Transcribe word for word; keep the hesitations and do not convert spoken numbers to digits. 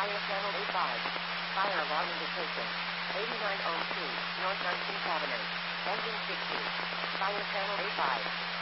Fire channel A five. Fire alarm indication. eighty-nine oh two, North nineteenth Avenue. Engine sixty. Fire channel A five.